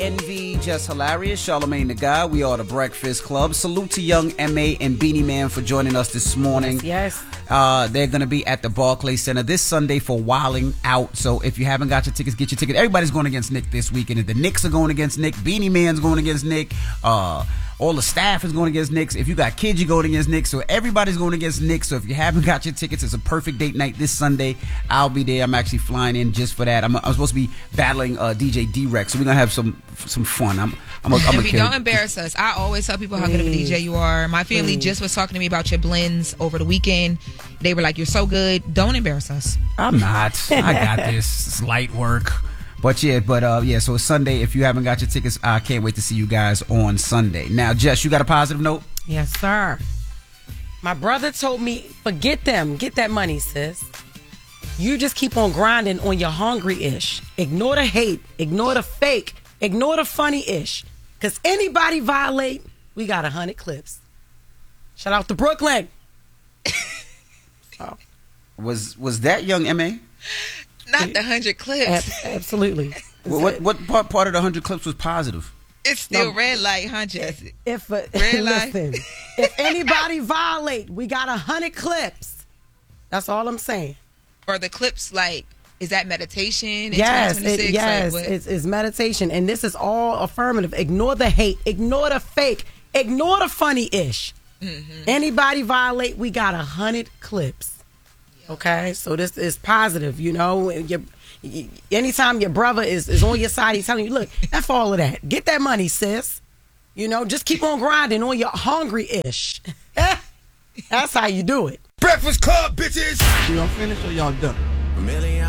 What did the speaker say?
Envy, Just Hilarious, Charlamagne the Guy. We are the Breakfast Club. Salute to Young M.A. and Beanie Man for joining us this morning. Yes. They're going to be at the Barclays Center this Sunday for Wilding Out. So if you haven't got your tickets, get your ticket. Everybody's going against Nick this weekend. The Knicks are going against Nick. Beanie Man's going against Nick. All the staff is going against Nick. If you got kids, you're going against Nick. So everybody's going against Nick. So if you haven't got your tickets, it's a perfect date night this Sunday. I'll be there. I'm actually flying in just for that. I'm supposed to be battling DJ D-Rex. So we're going to have some fun. I'm a kid. Don't embarrass us. I always tell people how good of a DJ you are. My family just was talking to me about your blends over the weekend. They were like, you're so good. Don't embarrass us. I'm not. I got this. It's light work. But so it's Sunday. If you haven't got your tickets, I can't wait to see you guys on Sunday. Now, Jess, you got a positive note? Yes, sir. My brother told me, forget them. Get that money, sis. You just keep on grinding on your hungry-ish. Ignore the hate. Ignore the fake. Ignore the funny-ish. Because anybody violate, we got 100 clips. Shout out to Brooklyn. Oh. Was that Young M.A.? Not the 100 clips. Absolutely. What part of the 100 clips was positive? It's still red light, huh, Jesse? Listen, if anybody violate, we got 100 clips. That's all I'm saying. Or the clips, like, is that meditation? Yes, it's meditation. And this is all affirmative. Ignore the hate. Ignore the fake. Ignore the funny-ish. Mm-hmm. Anybody violate, we got 100 clips. Okay, so this is positive, you know. Anytime your brother is on your side, he's telling you, look, F all of that. Get that money, sis. You know, just keep on grinding on your hungry-ish. That's how you do it. Breakfast Club, bitches! You gonna finish or y'all done?